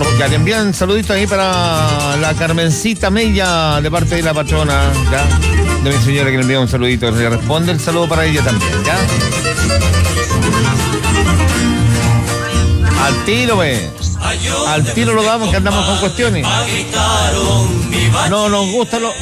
Ya le envían saluditos ahí para la Carmencita Mella, de parte de la patrona, ¿ya? De mi señora, que le envía un saludito. Le responde el saludo para ella también, ¿ya? Al tiro, ve. Al tiro lo damos, que andamos con cuestiones. No nos gusta lo...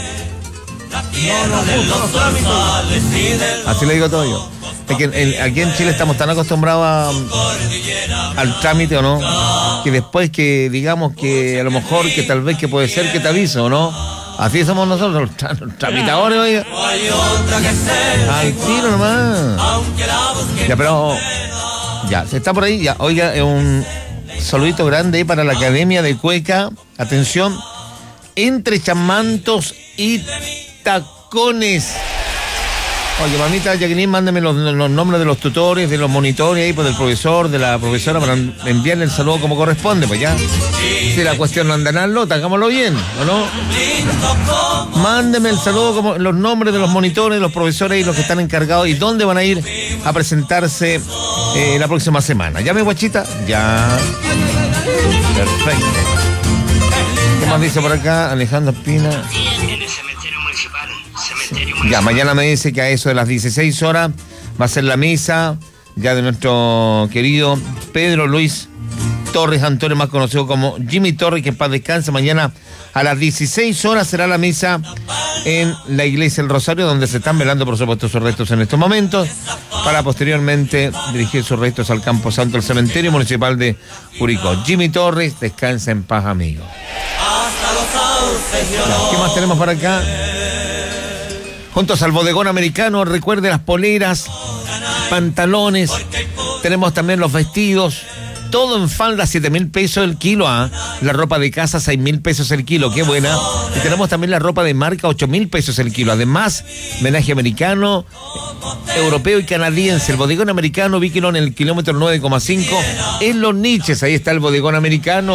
Así le digo todo yo. Es que aquí en Chile estamos tan acostumbrados al trámite, ¿o no? Que después que digamos que a lo mejor, que tal vez que puede ser que te aviso, ¿o no? Así somos nosotros, los tramitadores, oiga. Al tiro nomás. Ya, pero... Ya, se está por ahí, ya. Oiga, un saludito grande ahí para la Academia de Cueca. Atención, entre chamantos y tacones. Oye, mamita Jacqueline, mándeme los nombres de los tutores, de los monitores ahí, pues del profesor, de la profesora, para enviarle el saludo como corresponde, pues ya. Si la cuestión no anda en la nota, hagámoslo bien, ¿o no? Mándeme el saludo, como los nombres de los monitores, de los profesores y los que están encargados y dónde van a ir a presentarse la próxima semana. ¿Ya, mi guachita? Ya. Perfecto. ¿Qué más dice por acá Alejandro Espina? Ya, mañana me dice que a eso de las 16 horas va a ser la misa ya de nuestro querido Pedro Luis Torres Antonio, más conocido como Jimmy Torres, que en paz descanse. Mañana a las 16 horas será la misa en la iglesia del Rosario, donde se están velando, por supuesto, sus restos en estos momentos, para posteriormente dirigir sus restos al Campo Santo, el cementerio municipal de Curicó. Jimmy Torres, descansa en paz, amigo. Ya, ¿qué más tenemos por acá? Juntos al bodegón americano, recuerde las poleras, pantalones, tenemos también los vestidos, todo en falda, 7,000 pesos el kilo, la ropa de casa, 6,000 pesos el kilo, qué buena. Y tenemos también la ropa de marca, 8,000 pesos el kilo. Además, menaje americano, europeo y canadiense. El bodegón americano, ubíquelo en el kilómetro 9,5, en Los Niches, ahí está el bodegón americano.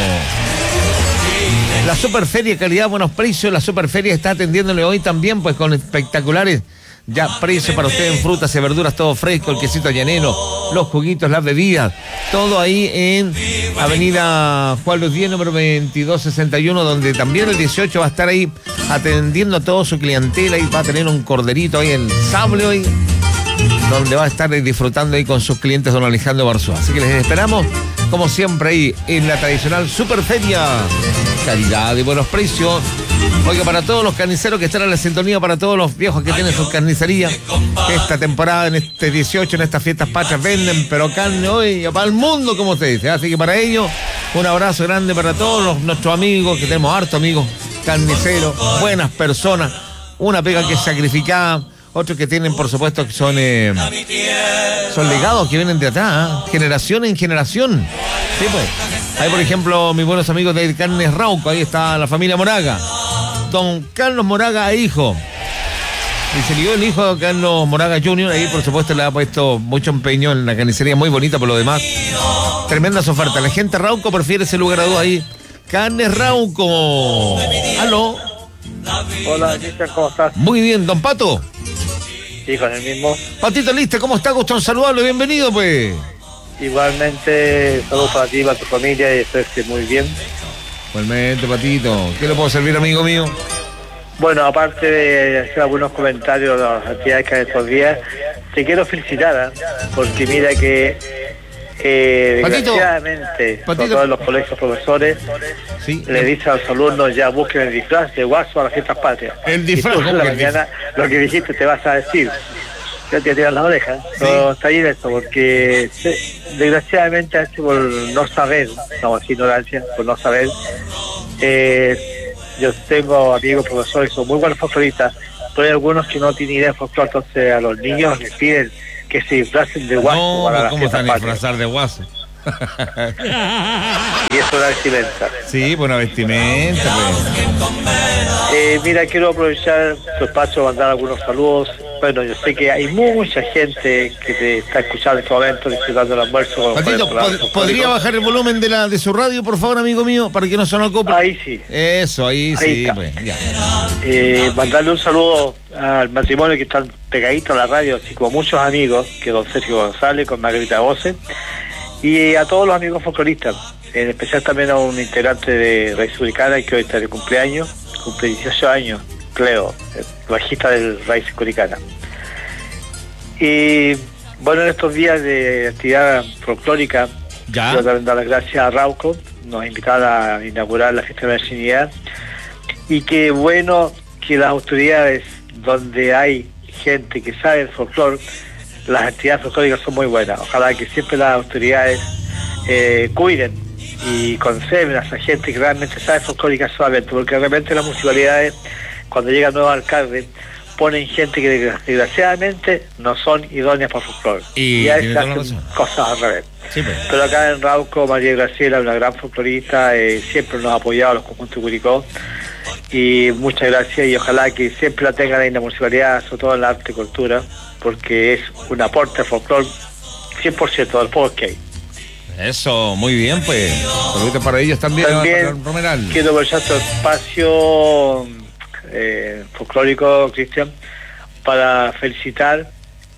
La Superferia, calidad, buenos precios. La Superferia está atendiéndole hoy también, pues con espectaculares ya precios para usted en frutas y verduras, todo fresco, el quesito llanero, los juguitos, las bebidas, todo ahí en Avenida Juan Luis Díez, número 2261, donde también el 18 va a estar ahí atendiendo a toda su clientela y va a tener un corderito ahí, el sable hoy, donde va a estar disfrutando ahí con sus clientes don Alejandro Barzúa. Así que les esperamos, como siempre, ahí en la tradicional Superferia. Calidad y buenos precios. Oiga, para todos los carniceros que están en la sintonía, para todos los viejos que tienen sus carnicerías, esta temporada, en este 18, en estas fiestas patrias, venden, pero carne hoy para el mundo, como se dice. Así que para ellos, un abrazo grande para todos nuestros amigos, que tenemos hartos amigos carniceros, buenas personas, una pega que es sacrificada. Otros que tienen, por supuesto, que son legados que vienen de atrás, generación en generación. Sí, pues. Ahí, por ejemplo, mis buenos amigos de Carnes Rauco, ahí está la familia Moraga. Don Carlos Moraga, hijo. Y se ligó el hijo de Carlos Moraga Jr., ahí, por supuesto, le ha puesto mucho empeño en la carnicería, muy bonita por lo demás. Tremendas ofertas. La gente Rauco prefiere ese lugar a dos ahí. Carnes Rauco. ¿Aló? Hola, Cristian, ¿cómo estás? Muy bien, don Pato. Sí, con el mismo. Patito Lista, ¿cómo está? Gusto en saludarlo, bienvenido, pues. Igualmente, saludos para ti, para tu familia y espero que estés muy bien. Igualmente, Patito. ¿Qué le puedo servir, amigo mío? Bueno, aparte de hacer algunos comentarios de las actividades que hay estos días, te quiero felicitar, porque mira que desgraciadamente, todos los colegios profesores le dicen a los alumnos ya busquen el disfraz de guaso a las fiestas patrias. El disfraz. Y tú en la mañana lo que dijiste te vas a decir. Ya te tiran las orejas. Pero está bien esto, porque desgraciadamente a veces por no saber, no, es ignorancia, por no saber, yo tengo amigos profesores que son muy buenos folcloristas, pero hay algunos que no tienen idea de folclore, entonces a los niños les piden que se disfracen de guaso. No, para ¿cómo están a disfrazar de guaso? Y es una vestimenta. Sí, pues una vestimenta. Pues. Mira, quiero aprovechar tu espacio para mandar algunos saludos. Bueno, yo sé que hay mucha gente que te está escuchando en este momento, disfrutando el almuerzo. Patito, ¿podría bajar el volumen de su radio, por favor, amigo mío, para que no se nos acople? Ahí sí. Eso, ahí sí. Pues, ya. Mandarle un saludo al matrimonio que están pegaditos a la radio, así como muchos amigos, que don Sergio González con Margarita Voce, y a todos los amigos folcloristas. en especial también a un integrante de Raíces Curicanas que hoy está de cumpleaños, cumple 18 años, Cleo, el bajista del Raíces Curicanas. Y bueno, en estos días de actividad folclórica, quiero también dar las gracias a Rauco, nos invitaron a inaugurar la fiesta de la virginidad, y qué bueno que las autoridades donde hay gente que sabe el folclore, las actividades folclóricas son muy buenas. Ojalá que siempre las autoridades cuiden y conserven a esa gente que realmente sabe folclórica solamente, porque realmente las municipalidades, cuando llegan nuevos alcaldes, ponen gente que desgraciadamente no son idóneas para folclore. Y a veces hacen cosas al revés. Sí, pues. Pero acá en Rauco, María Graciela, una gran folclorista, siempre nos ha apoyado a los conjuntos de Curicó. Y muchas gracias, y ojalá que siempre la tengan ahí en la municipalidad, sobre todo en la arte y cultura, porque es un aporte al folclore 100% del pueblo que hay. Eso, muy bien, pues. Saludos para ellos también. También quiero aprovechar tu espacio folclórico, Cristian, para felicitar.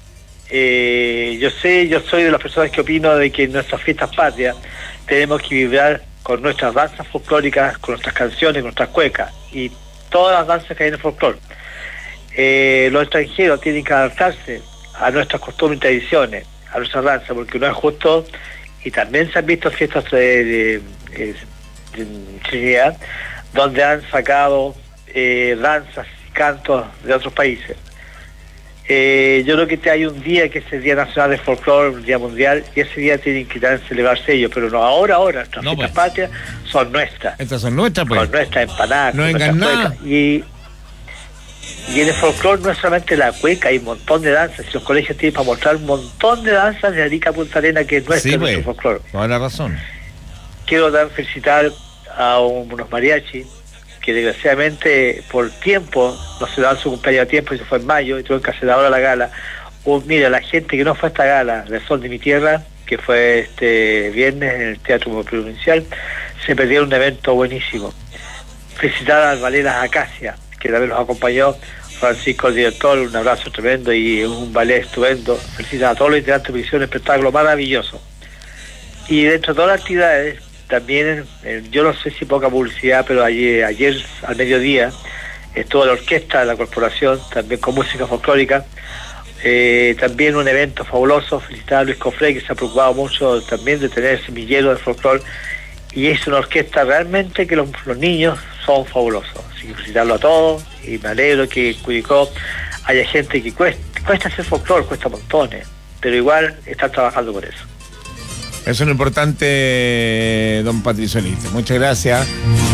Yo soy de las personas que opino de que en nuestras fiestas patrias tenemos que vibrar con nuestras danzas folclóricas, con nuestras canciones, con nuestras cuecas y todas las danzas que hay en el folclore. Los extranjeros tienen que adaptarse a nuestras costumbres y tradiciones, a nuestras danzas, porque no es justo, y también se han visto fiestas de Trinidad donde han sacado danzas y cantos de otros países. Yo creo que hay un día que es el Día Nacional del Folclore, un día mundial, y ese día tienen que también celebrarse ellos, pero no ahora, nuestras fiestas patrias son nuestras. Estas son nuestras, pues. Con nuestras empanadas, no con nuestras cuecas. Y en el folclore no es solamente la cueca, hay un montón de danzas, y los colegios tienen para mostrar un montón de danzas de Arica a Punta Arenas, que es nuestro folclore. Toda la razón. Quiero también felicitar a unos mariachis que desgraciadamente por tiempo no se daban su cumpleaños a tiempo, y se fue en mayo y tuve que hacer ahora la gala. Mira, la gente que no fue a esta gala de Sol de mi Tierra, que fue este viernes en el Teatro Provincial, se perdieron un evento buenísimo. Felicitar a Valeras Acacia, que también nos acompañó, Francisco el director, un abrazo tremendo y un ballet estupendo. Felicitar a todos los integrantes de un espectáculo maravilloso. Y dentro de todas las actividades, también, yo no sé si poca publicidad, pero ayer al mediodía estuvo la orquesta de la corporación, también con música folclórica, también un evento fabuloso. Felicitar a Luis Cofré, que se ha preocupado mucho también de tener el semillero de folclore, y es una orquesta realmente que los niños son fabulosos. Así que felicitarlo a todos, y me alegro que en Curicó haya gente que cuesta hacer folclore, cuesta montones, pero igual están trabajando por eso. Eso es lo importante, don Patricio Liste. Muchas gracias.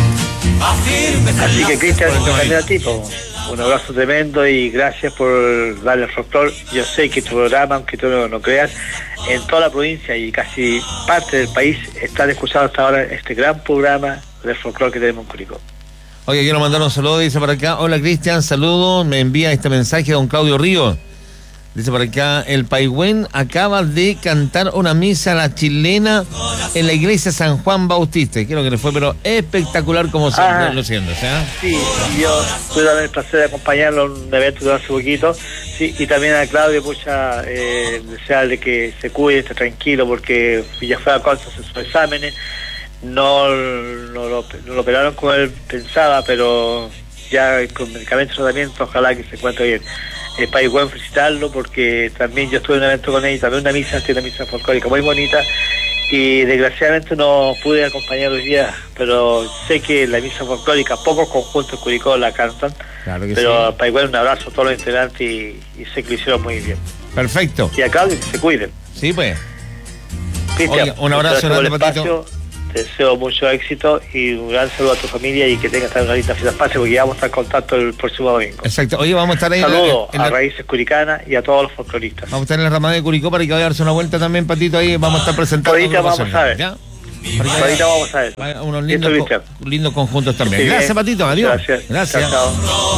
Así que, Cristian, también a ti, un abrazo tremendo y gracias por darle el folclore. Yo sé que tu programa, aunque tú no creas, en toda la provincia y casi parte del país están escuchando hasta ahora este gran programa del folclore que tenemos en Curicó. Oye, quiero mandar un saludo, dice por acá. Hola, Cristian, saludos. Me envía este mensaje don Claudio Ríos. Dice por acá, el Paigüén acaba de cantar una misa a la chilena en la iglesia San Juan Bautista. Quiero que le fue, pero espectacular como siempre, lo siento, ¿sí? Sí, yo tuve también el placer de acompañarlo en un evento de hace poquito, sí, y también a Claudio, desearle que se cuide, esté tranquilo, porque ya fue a cosas en sus exámenes, no lo operaron como él pensaba, pero ya con medicamentos y tratamiento, ojalá que se encuentre bien. El Paigüén, felicitarlo, porque también yo estuve en un evento con él, también una misa folclórica muy bonita, y desgraciadamente no pude acompañar hoy día, pero sé que la misa folclórica, pocos conjuntos de Curicó la cantan, claro que pero sí. Paigüén, un abrazo a todos los integrantes y sé que lo hicieron muy bien. Perfecto. Y a Claudio, que se cuiden. Sí, pues. Cristian, oye, un abrazo grande, Patito. Te deseo mucho éxito y un gran saludo a tu familia y que tengas una linda fiesta patria, porque ya vamos a estar en contacto el próximo domingo. Exacto. Oye, vamos a estar ahí. Saludos a Raíces Curicanas y a todos los folcloristas. Vamos a estar en la ramada de Curicó para que vaya a darse una vuelta también, Patito. Ahí vamos a estar presentando. Ahorita vamos a ver. ¿Ya? Ahorita vamos a ver. Unos lindos conjuntos también. Sí, gracias, Patito. Adiós. Gracias. Chao.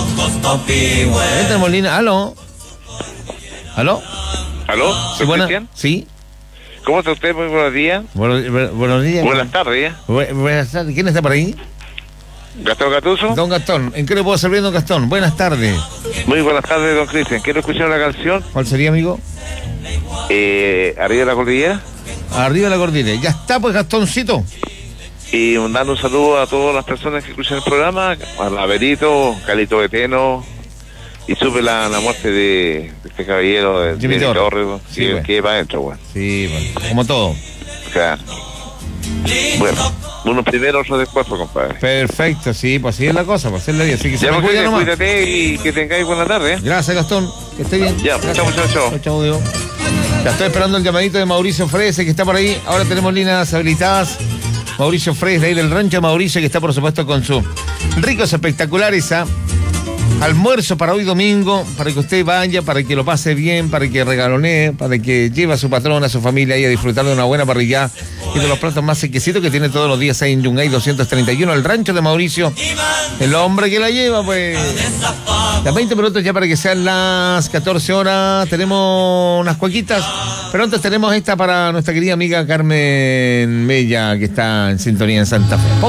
Tenemos línea. ¿Aló? ¿Sí, buena? Sí. ¿Cómo está usted? Muy buenos días. Buenos días. Buenas tardes. Buenas tardes. ¿Quién está por ahí? Gastón Gatuso. Don Gastón. ¿En qué le puedo servir, don Gastón? Buenas tardes. Muy buenas tardes, don Cristian. Quiero escuchar una canción. ¿Cuál sería, amigo? Arriba de la cordillera. Arriba de la cordillera. Ya está, pues, Gastoncito. Y mandando un saludo a todas las personas que escuchan el programa, a Laverito, Calito Eteno, y supe la muerte de este caballero, de Jimmy Torres. Sí, que va adentro, weón. Sí, bueno, como todo. O sea, bueno, uno primero, otro después, pues, compadre. Perfecto, sí, pues así es la cosa, pues así es la vida. Así que se Ya, me cuida nomás. cuídate y que tengáis buena tarde, ¿eh? Gracias, Gastón. Que esté bien. Ya, chao. Chao, Diego. Ya estoy esperando el llamadito de Mauricio Fredes, que está por ahí. Ahora tenemos líneas habilitadas. Mauricio Fredes, de ahí del rancho. Mauricio, que está por supuesto con sus ricos espectaculares almuerzo para hoy domingo, para que usted vaya, para que lo pase bien, para que regalonee, para que lleve a su patrón, a su familia ahí a disfrutar de una buena parrilla y de los platos más exquisitos que tiene todos los días ahí en Yungay 231, el rancho de Mauricio, el hombre que la lleva, pues. Ya 20 minutos ya para que sean las 14 horas, tenemos unas cuequitas, pero antes tenemos esta para nuestra querida amiga Carmen Mella, que está en sintonía en Santa Fe.